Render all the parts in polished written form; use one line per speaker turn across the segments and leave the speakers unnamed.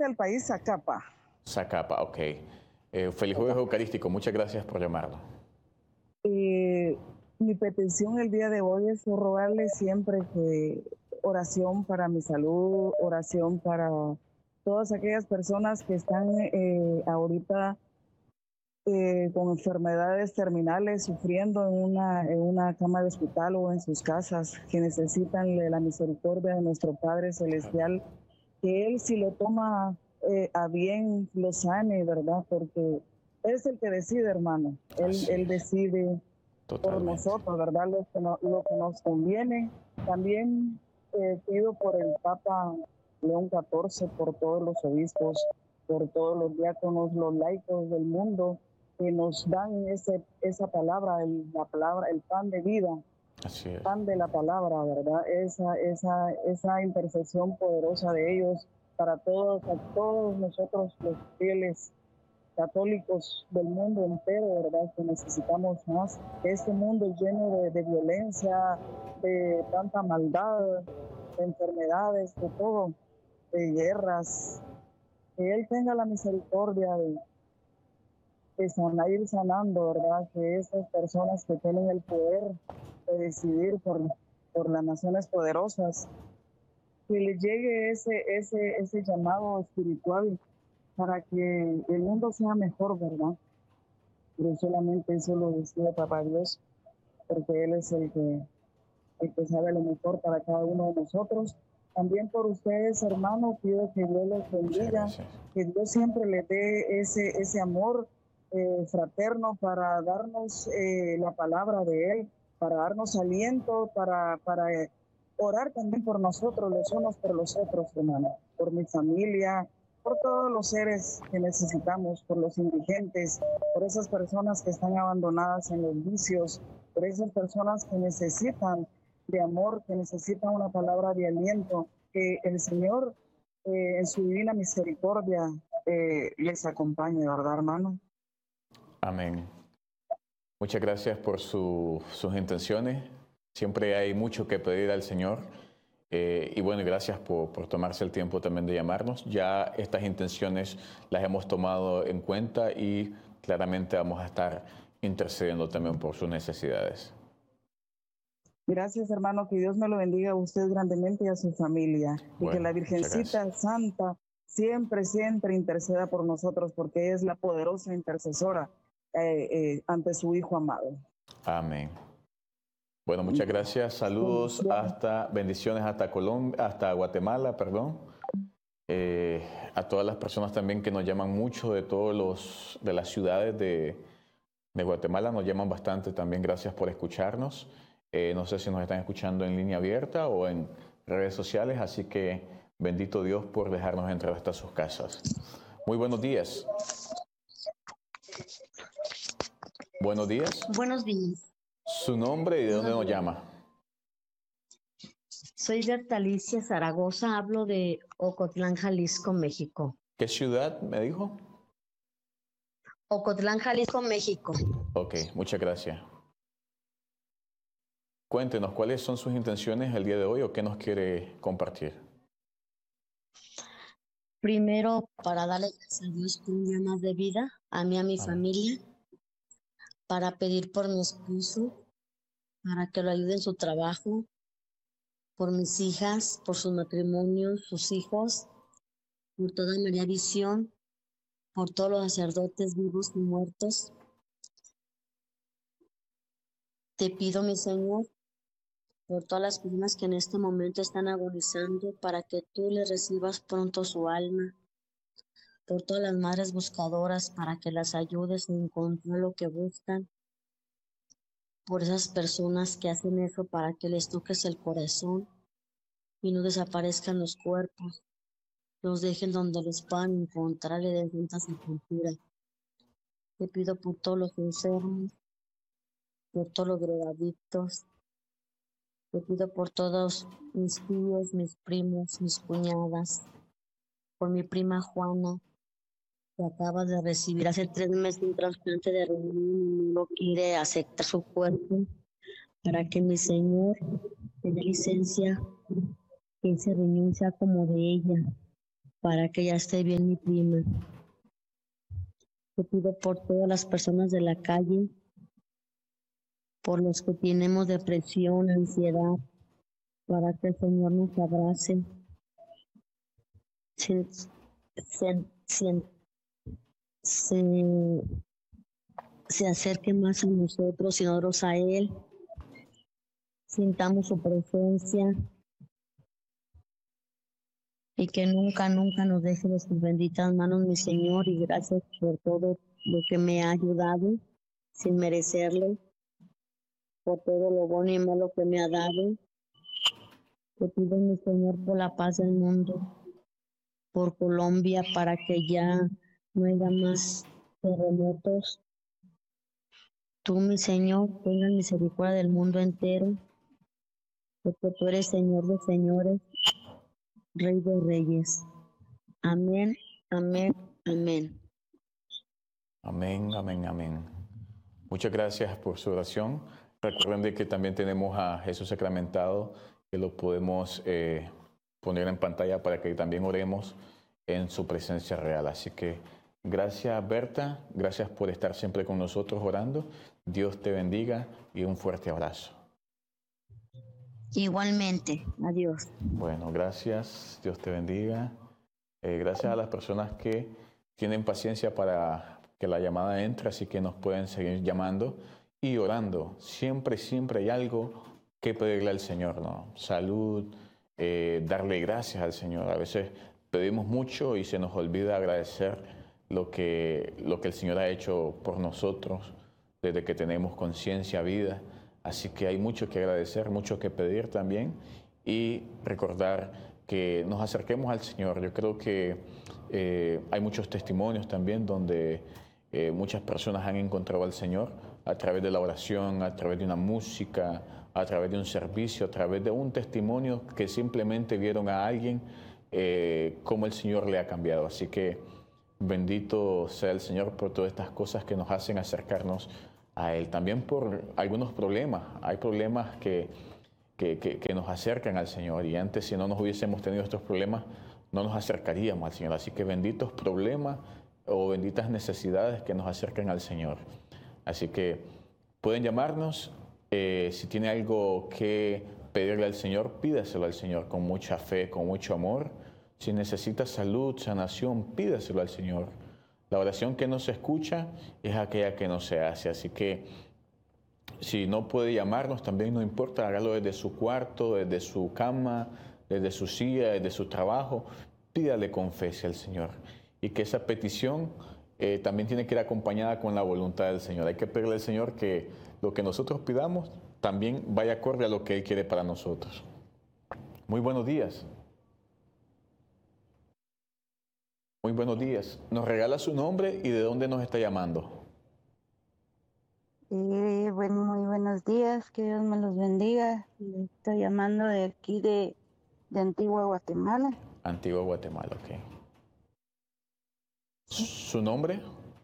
presidente del país, Zacapa.
Zacapa, ok. Feliz jueves eucarístico. Muchas gracias por llamarlo.
Mi petición el día de hoy es rogarle siempre que oración para mi salud, oración para todas aquellas personas que están ahorita con enfermedades terminales, sufriendo en una cama de hospital o en sus casas, que necesitan la misericordia de nuestro Padre Celestial, que Él, si lo toma a bien, lo sane, ¿verdad? Porque es el que decide, hermano. Él decide por nosotros, ¿verdad? Lo que nos conviene. También pido por el Papa León XIV, por todos los obispos, por todos los diáconos, los laicos del mundo, que nos dan esa palabra, la palabra, el pan de vida, pan de la palabra, ¿verdad? Esa intercesión poderosa de ellos para todos nosotros los fieles católicos del mundo entero, ¿verdad? Que necesitamos más. Este mundo lleno de violencia, de tanta maldad, de enfermedades, de todo, de guerras. Que Él tenga la misericordia de ir sanando, ¿verdad? Que esas personas que tienen el poder de decidir por las naciones poderosas, que les llegue ese llamado espiritual para que el mundo sea mejor, ¿verdad? Pero solamente eso lo decide Papá Dios, porque Él es el que sabe lo mejor para cada uno de nosotros. También por ustedes, hermanos, pido que Dios los bendiga, que Dios siempre les dé ese amor fraterno para darnos la palabra de Él, para darnos aliento, para orar también por nosotros, los unos por los otros, hermano, por mi familia, por todos los seres que necesitamos, por los indigentes, por esas personas que están abandonadas en los vicios, por esas personas que necesitan de amor, que necesitan una palabra de aliento, que el Señor en su divina misericordia les acompañe, ¿verdad, hermano?
Amén. Muchas gracias por sus intenciones. Siempre hay mucho que pedir al Señor. Y bueno, gracias por tomarse el tiempo también de llamarnos. Ya estas intenciones las hemos tomado en cuenta y claramente vamos a estar intercediendo también por sus necesidades.
Gracias, hermano. Que Dios me lo bendiga a usted grandemente y a su familia.
Bueno,
y que la Virgencita Santa siempre, siempre interceda por nosotros, porque es la poderosa intercesora ante su Hijo amado.
Amén. Bueno, muchas gracias. Saludos bendiciones hasta Colombia, hasta Guatemala, perdón. A todas las personas también que nos llaman mucho de las ciudades de Guatemala, nos llaman bastante también. Gracias por escucharnos. No sé si nos están escuchando en línea abierta o en redes sociales, así que bendito Dios por dejarnos entrar hasta sus casas. Muy buenos días. Buenos días.
Buenos días.
¿Su nombre y de dónde nos llama?
Soy Berta Alicia Zaragoza, hablo de Ocotlán, Jalisco, México.
¿Qué ciudad me dijo?
Ocotlán, Jalisco, México.
Ok, muchas gracias. Cuéntenos, ¿cuáles son sus intenciones el día de hoy o qué nos quiere compartir?
Primero, para darle gracias a Dios por un día más de vida, a mí y a mi familia, para pedir por mi esposo, para que lo ayude en su trabajo, por mis hijas, por su matrimonio, sus hijos, por toda María Visión, por todos los sacerdotes vivos y muertos. Te pido, mi Señor, por todas las personas que en este momento están agonizando, para que tú les recibas pronto su alma, por todas las madres buscadoras, para que las ayudes a encontrar lo que buscan, por esas personas que hacen eso para que les toques el corazón y no desaparezcan los cuerpos, los dejen donde los puedan encontrar y den santa sepultura. Te pido por todos los enfermos, por todos los drogadictos. Te pido por todos mis tíos, mis primos, mis cuñadas, por mi prima Juana, que acaba de recibir hace 3 meses un trasplante de riñón y no quiere aceptar su cuerpo, para que mi Señor me dé licencia, que ese riñón sea como de ella, para que ya esté bien mi prima. Te pido por todas las personas de la calle, por los que tenemos depresión, ansiedad, para que el Señor nos abrace, se, se, se, se, se acerque más a nosotros y nosotros a Él, sintamos su presencia y que nunca, nunca nos deje de sus benditas manos, mi Señor, y gracias por todo lo que me ha ayudado sin merecerlo, por todo lo bueno y malo que me ha dado. Te pido, mi Señor, por la paz del mundo, por Colombia, para que ya no haya más terremotos. Tú, mi Señor, tenga misericordia del mundo entero, porque tú eres Señor de señores, Rey de reyes. Amén, amén, amén.
Amén, amén, amén. Muchas gracias por su oración. Recuerden de que también tenemos a Jesús sacramentado, que lo podemos poner en pantalla para que también oremos en su presencia real. Así que gracias, Berta, gracias por estar siempre con nosotros orando. Dios te bendiga y un fuerte abrazo.
Igualmente, adiós.
Bueno, gracias, Dios te bendiga. Gracias a las personas que tienen paciencia para que la llamada entre, así que nos pueden seguir llamando y orando. Siempre, siempre hay algo que pedirle al Señor, ¿no? Salud, darle gracias al Señor. A veces pedimos mucho y se nos olvida agradecer lo que el Señor ha hecho por nosotros desde que tenemos conciencia, vida. Así que hay mucho que agradecer, mucho que pedir también y recordar que nos acerquemos al Señor. Yo creo que hay muchos testimonios también donde muchas personas han encontrado al Señor a través de la oración, a través de una música, a través de un servicio, a través de un testimonio que simplemente vieron a alguien cómo el Señor le ha cambiado. Así que bendito sea el Señor por todas estas cosas que nos hacen acercarnos a Él. También por algunos problemas. Hay problemas que nos acercan al Señor. Y antes, si no nos hubiésemos tenido estos problemas, no nos acercaríamos al Señor. Así que benditos problemas o benditas necesidades que nos acercan al Señor. Así que pueden llamarnos. Si tiene algo que pedirle al Señor, pídaselo al Señor con mucha fe, con mucho amor. Si necesita salud, sanación, pídaselo al Señor. La oración que no se escucha es aquella que no se hace. Así que si no puede llamarnos, también no importa, hágalo desde su cuarto, desde su cama, desde su silla, desde su trabajo. Pídale con fe al Señor. Y que esa petición también tiene que ir acompañada con la voluntad del Señor. Hay que pedirle al Señor que lo que nosotros pidamos también vaya acorde a lo que Él quiere para nosotros. Muy buenos días. Muy buenos días. ¿Nos regala su nombre y de dónde nos está llamando?
Bueno, muy buenos días, que Dios me los bendiga. Estoy llamando de aquí de Antigua Guatemala.
Antigua Guatemala, ok. ¿Su nombre?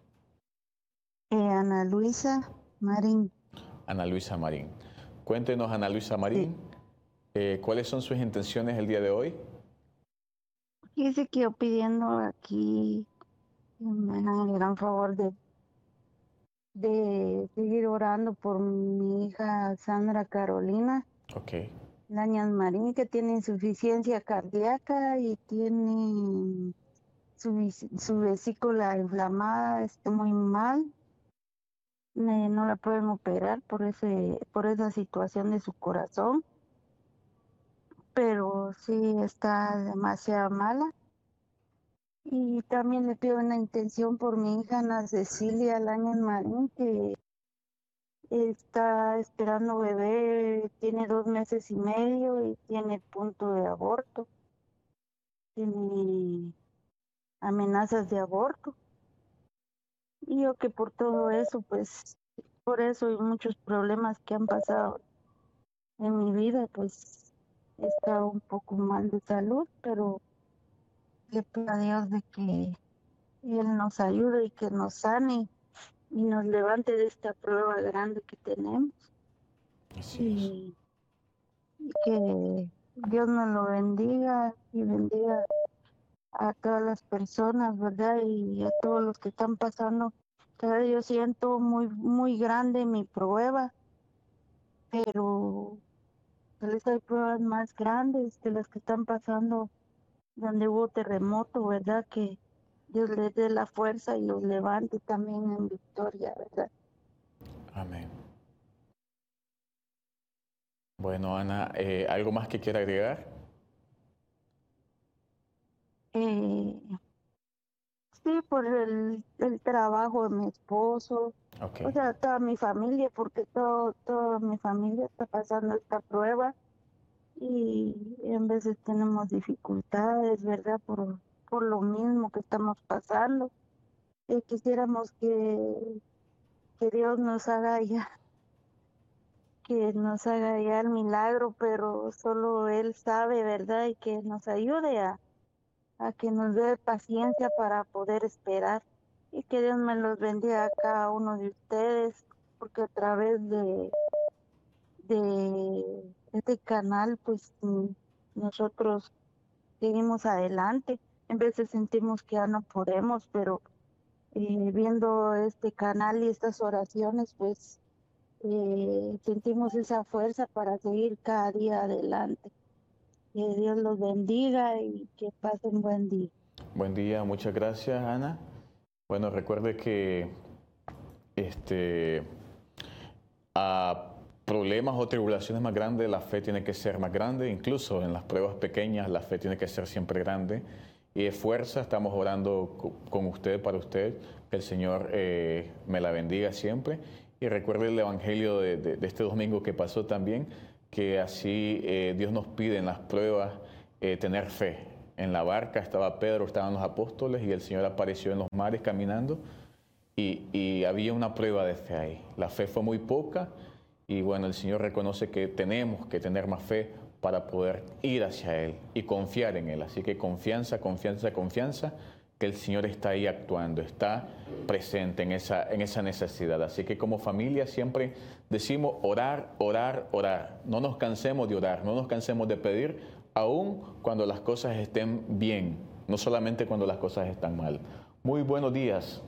Ana Luisa Marín.
Ana Luisa Marín. Cuéntenos, Ana Luisa Marín, ¿cuáles son sus intenciones el día de hoy?
Fíjese que yo pidiendo aquí que me hagan el gran favor de seguir orando por mi hija Sandra Carolina
Ok.
Lañas Marín, que tiene insuficiencia cardíaca y tiene su vesícula inflamada, está muy mal. No la pueden operar por esa situación de su corazón, pero sí está demasiado mala. Y también le pido una intención por mi hija Ana Cecilia Lañas Marín, que está esperando bebé, tiene 2 meses y medio y tiene punto de aborto, tiene amenazas de aborto. Y yo que por todo eso, pues, por eso y muchos problemas que han pasado en mi vida, pues, he estado un poco mal de salud, pero le pido a Dios de que Él nos ayude y que nos sane y nos levante de esta prueba grande que tenemos.
Así
Y que Dios nos lo bendiga y bendiga a todas las personas, ¿verdad? Y a todos los que están pasando. Cada vez yo siento muy, muy grande mi prueba, pero tal vez hay pruebas más grandes de las que están pasando donde hubo terremoto, ¿verdad? Que Dios les dé la fuerza y los levante también en victoria, ¿verdad?
Amén. Bueno, Ana, ¿algo más que quiera agregar?
Eh, sí, por el trabajo de mi esposo,
Ok.
o sea, toda mi familia, porque toda mi familia está pasando esta prueba y en veces tenemos dificultades, ¿verdad? Por lo mismo que estamos pasando. Quisiéramos que Dios nos haga ya el milagro, pero solo Él sabe, ¿verdad? Y que nos ayude a que nos dé paciencia para poder esperar. Y que Dios me los bendiga a cada uno de ustedes, porque a través de este canal, pues nosotros seguimos adelante. En veces sentimos que ya no podemos, pero viendo este canal y estas oraciones, pues sentimos esa fuerza para seguir cada día adelante. Que Dios los bendiga y que pasen buen día.
Buen día, muchas gracias, Ana. Bueno, recuerde que a problemas o tribulaciones más grandes, la fe tiene que ser más grande. Incluso en las pruebas pequeñas, la fe tiene que ser siempre grande. Y de fuerza, estamos orando con usted, para usted, que el Señor me la bendiga siempre. Y recuerde el Evangelio de este domingo que pasó también, que así Dios nos pide en las pruebas tener fe. En la barca estaba Pedro, estaban los apóstoles y el Señor apareció en los mares caminando y había una prueba de fe ahí. La fe fue muy poca y bueno, el Señor reconoce que tenemos que tener más fe para poder ir hacia Él y confiar en Él. Así que confianza, confianza, confianza, que el Señor está ahí actuando, está presente en esa necesidad. Así que como familia siempre decimos orar, orar, orar. No nos cansemos de orar, no nos cansemos de pedir, aun cuando las cosas estén bien, no solamente cuando las cosas están mal. Muy buenos días.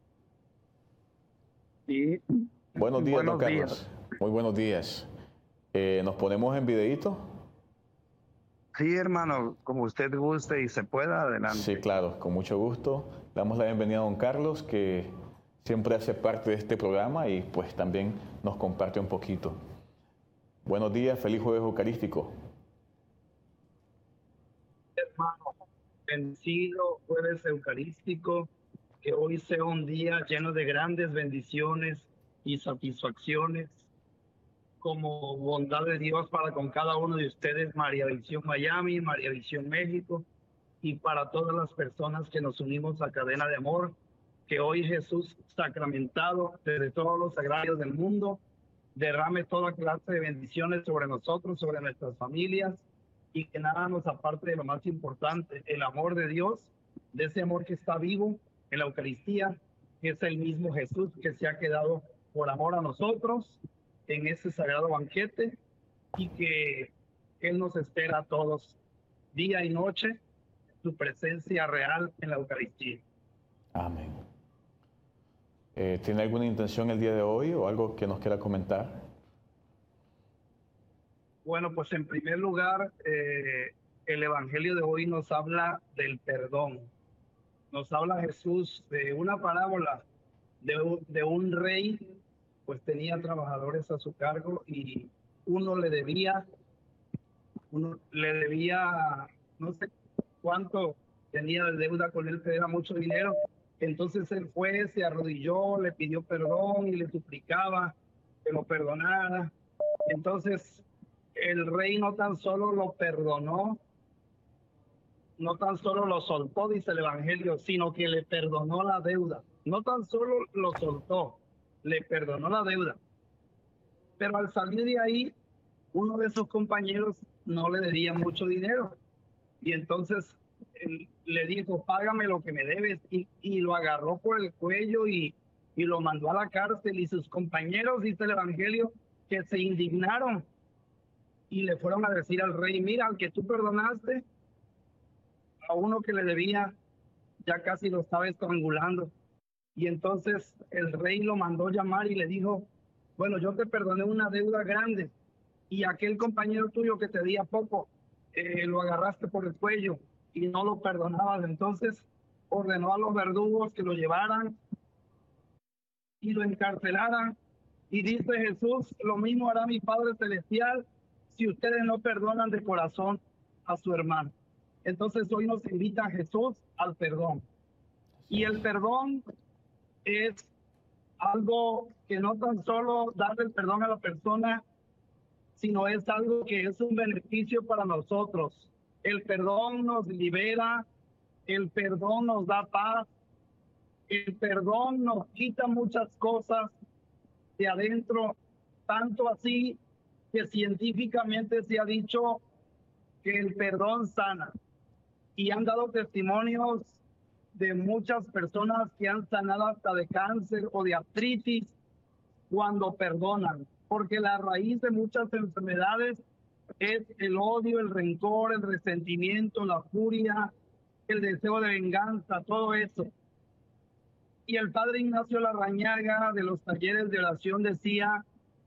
Sí.
Buenos días, don
Buenos días.
Carlos. Muy buenos días. ¿Nos ponemos en videíto?
Sí, hermano, como usted guste y se pueda, adelante.
Sí, claro, con mucho gusto. Le damos la bienvenida a don Carlos, que siempre hace parte de este programa y pues también nos comparte un poquito. Buenos días, feliz jueves eucarístico.
Hermano, bendecido jueves eucarístico, que hoy sea un día lleno de grandes bendiciones y satisfacciones, como bondad de Dios para con cada uno de ustedes, María Visión Miami, María Visión México, y para todas las personas que nos unimos a Cadena de Amor, que hoy Jesús sacramentado desde todos los sagrarios del mundo derrame toda clase de bendiciones sobre nosotros, sobre nuestras familias, y que nada nos aparte de lo más importante, el amor de Dios, de ese amor que está vivo en la Eucaristía, que es el mismo Jesús que se ha quedado por amor a nosotros en ese sagrado banquete, y que Él nos espera a todos día y noche, su presencia real en la Eucaristía.
Amén. ¿Tiene alguna intención el día de hoy o algo que nos quiera comentar?
Bueno, pues en primer lugar, el Evangelio de hoy nos habla del perdón. Nos habla Jesús de una parábola de un rey, pues tenía trabajadores a su cargo y uno le debía, no sé cuánto tenía de deuda con él, que era mucho dinero. Entonces él fue, se arrodilló, le pidió perdón y le suplicaba que lo perdonara. Entonces el rey no tan solo lo perdonó, no tan solo lo soltó, dice el Evangelio, sino que le perdonó la deuda. No tan solo lo soltó, le perdonó la deuda. Pero al salir de ahí, uno de sus compañeros no le debía mucho dinero. Y entonces él le dijo, págame lo que me debes. Y lo agarró por el cuello y lo mandó a la cárcel. Y sus compañeros, dice el Evangelio, que se indignaron y le fueron a decir al rey, mira, al que tú perdonaste, a uno que le debía, ya casi lo estaba estrangulando. Y entonces el rey lo mandó llamar y le dijo, bueno, yo te perdoné una deuda grande y aquel compañero tuyo que te debía poco, lo agarraste por el cuello y no lo perdonabas. Entonces ordenó a los verdugos que lo llevaran y lo encarcelaran. Y dice Jesús, lo mismo hará mi Padre Celestial si ustedes no perdonan de corazón a su hermano. Entonces hoy nos invita Jesús al perdón. Y el perdón es algo que no tan solo darle el perdón a la persona, sino es algo que es un beneficio para nosotros. El perdón nos libera, el perdón nos da paz, el perdón nos quita muchas cosas de adentro, tanto así que científicamente se ha dicho que el perdón sana. Y han dado testimonios de muchas personas que han sanado hasta de cáncer o de artritis cuando perdonan, porque la raíz de muchas enfermedades es el odio, el rencor, el resentimiento, la furia, el deseo de venganza, todo eso. Y el padre Ignacio Larrañaga de los talleres de oración decía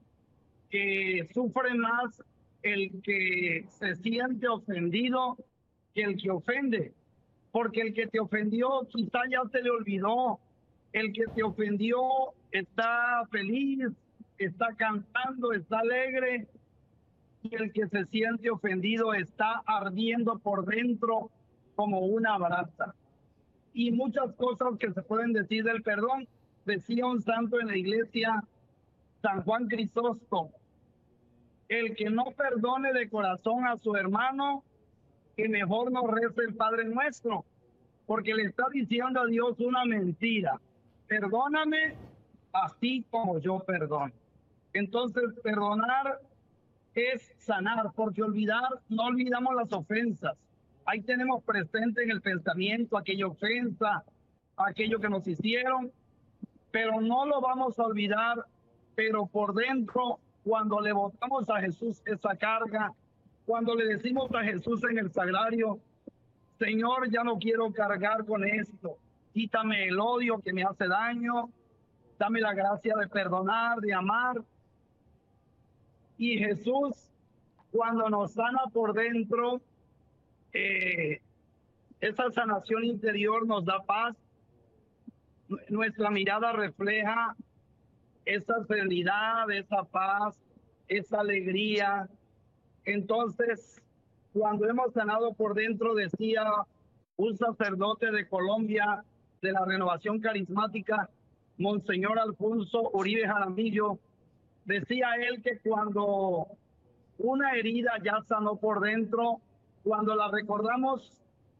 que sufre más el que se siente ofendido que el que ofende, porque el que te ofendió quizá ya se le olvidó, el que te ofendió está feliz, está cantando, está alegre, y el que se siente ofendido está ardiendo por dentro como una brasa. Y muchas cosas que se pueden decir del perdón. Decía un santo en la iglesia, San Juan Crisóstomo, el que no perdone de corazón a su hermano, que mejor no rece el Padre Nuestro, porque le está diciendo a Dios una mentira. Perdóname así como yo perdono. Entonces, perdonar es sanar, porque olvidar, no olvidamos las ofensas. Ahí tenemos presente en el pensamiento aquella ofensa, aquello que nos hicieron, pero no lo vamos a olvidar. Pero por dentro, cuando le botamos a Jesús esa carga, cuando le decimos a Jesús en el sagrario, Señor, ya no quiero cargar con esto, quítame el odio que me hace daño, dame la gracia de perdonar, de amar. Y Jesús, cuando nos sana por dentro, esa sanación interior nos da paz. Nuestra mirada refleja esa serenidad, esa paz, esa alegría. Entonces, cuando hemos sanado por dentro, decía un sacerdote de Colombia, de la Renovación Carismática, Monseñor Alfonso Uribe Jaramillo, decía él que cuando una herida ya sanó por dentro, cuando la recordamos,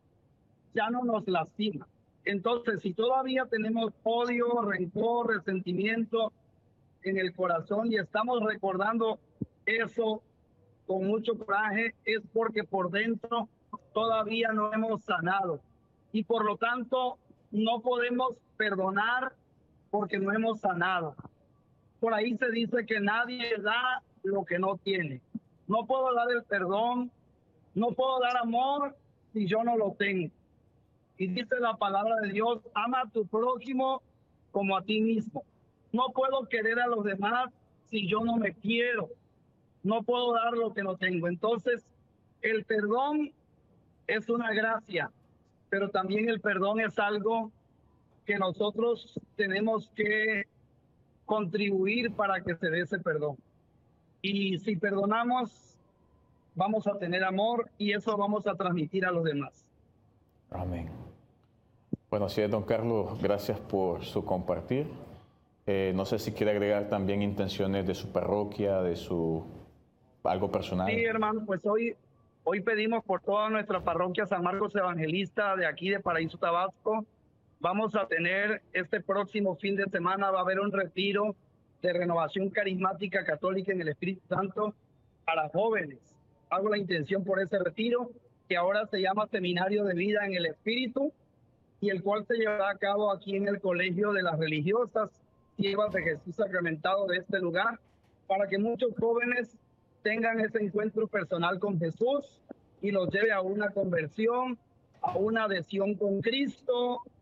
ya no nos lastima. Entonces, si todavía tenemos odio, rencor, resentimiento en el corazón y estamos recordando eso con mucho coraje, es porque por dentro todavía no hemos sanado. Y por lo tanto, no podemos perdonar porque no hemos sanado. Por ahí se dice que nadie da lo que no tiene. No puedo dar el perdón, no puedo dar amor si yo no lo tengo. Y dice la palabra de Dios, ama a tu prójimo como a ti mismo. No puedo querer a los demás si yo no me quiero. No puedo dar lo que no tengo. Entonces, el perdón es una gracia, pero también el perdón es algo que nosotros tenemos que contribuir para que se dé ese perdón. Y si perdonamos, vamos a tener amor y eso vamos a transmitir a los demás.
Amén. Bueno, así es, don Carlos, gracias por su compartir. No sé si quiere agregar también intenciones de su parroquia, de su algo personal.
Sí, hermano, pues hoy pedimos por toda nuestra parroquia San Marcos Evangelista de aquí de Paraíso, Tabasco. Vamos a tener este próximo fin de semana, va a haber un retiro de renovación carismática católica en el Espíritu Santo para jóvenes. Hago la intención por ese retiro, que ahora se llama Seminario de Vida en el Espíritu, y el cual se llevará a cabo aquí en el Colegio de las Religiosas Siervas de Jesús Sacramentado de este lugar, para que muchos jóvenes tengan ese encuentro personal con Jesús y los lleve a una conversión a una adhesión con Cristo